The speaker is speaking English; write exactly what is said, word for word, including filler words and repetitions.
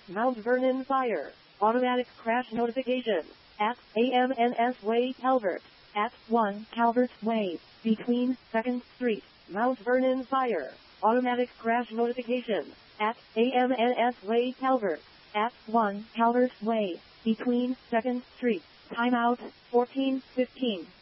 Mount Vernon Fire. Automatic crash notification. At A M N S Way Calvert. At one Calvert Way. Between second Street. Mount Vernon Fire. Automatic crash notification. At A M N S Way Calvert. At one Calvert Way. Between second Street. Timeout fourteen fifteen.